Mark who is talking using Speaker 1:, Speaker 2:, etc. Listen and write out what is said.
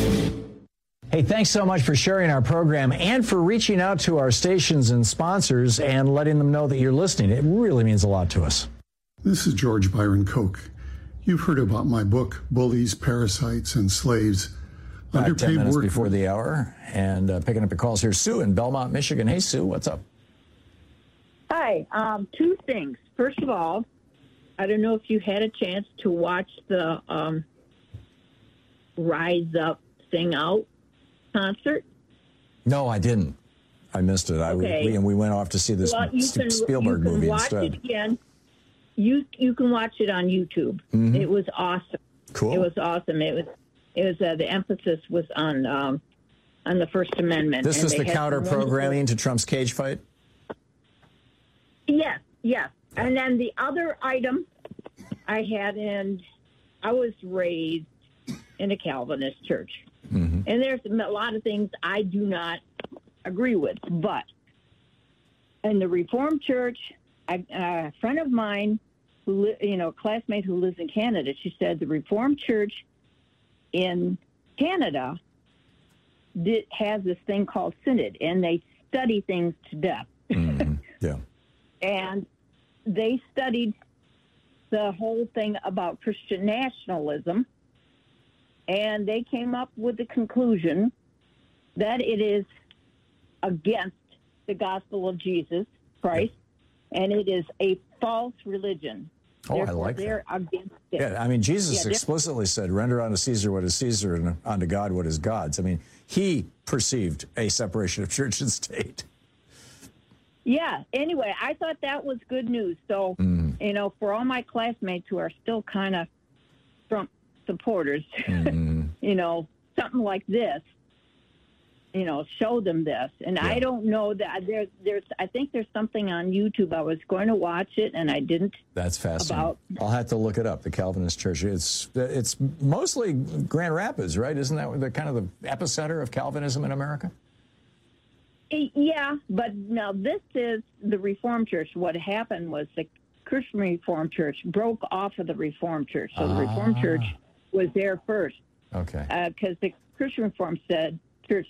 Speaker 1: Hey, thanks so much for sharing our program and for reaching out to our stations and sponsors and letting them know that you're listening. It really means a lot to us.
Speaker 2: This is George Byron Koch. You've heard about my book, Bullies, Parasites, and Slaves.
Speaker 1: 10 minutes before the hour, and picking up your calls here. Sue in Belmont, Michigan. Hey, Sue, what's up?
Speaker 3: Hi. Two things. First of all, I don't know if you had a chance to watch the Rise Up, Sing Out concert.
Speaker 1: No, I didn't. I missed it.
Speaker 3: Okay.
Speaker 1: We went off to see this Spielberg movie instead.
Speaker 3: You can watch it again. You can watch it on YouTube. Mm-hmm. It was awesome.
Speaker 1: Cool.
Speaker 3: It was awesome. It was the emphasis was on the First Amendment.
Speaker 1: This was the counter-programming to Trump's cage fight?
Speaker 3: Yes. And then the other item I had I was raised in a Calvinist church. Mm-hmm. And there's a lot of things I do not agree with. But in the Reformed Church, a friend of mine, a classmate who lives in Canada, she said the Reformed Church in Canada has this thing called synod, and they study things to death.
Speaker 1: Mm-hmm. Yeah.
Speaker 3: And they studied the whole thing about Christian nationalism, and they came up with the conclusion that it is against the gospel of Jesus Christ, and it is a false religion.
Speaker 1: Oh, therefore, I like
Speaker 3: they're
Speaker 1: that.
Speaker 3: Against it.
Speaker 1: Yeah, I mean, Jesus explicitly said, render unto Caesar what is Caesar and unto God what is God's. I mean, he perceived a separation of church and state.
Speaker 3: Yeah, anyway, I thought that was good news. So, for all my classmates who are still kind of Trump supporters, something like this, show them this. And yeah. I don't know that I think there's something on YouTube. I was going to watch it and I didn't.
Speaker 1: That's fascinating. I'll have to look it up, the Calvinist Church. It's mostly Grand Rapids, right? Isn't that the kind of the epicenter of Calvinism in America?
Speaker 3: Yeah, but now this is the Reformed Church. What happened was the Christian Reformed Church broke off of the Reformed Church. So the Reformed Church was there first.
Speaker 1: Okay.
Speaker 3: Because the Christian Reformed said,